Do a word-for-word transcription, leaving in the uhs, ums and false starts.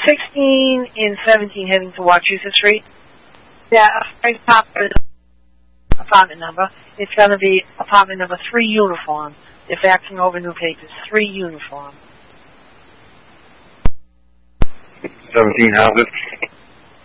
sixteen and seventeen heading to Wachusett Street. Yeah, apartment number. It's going to be apartment number three uniform. They're faxing over new papers. Three uniform. seventeen Harvard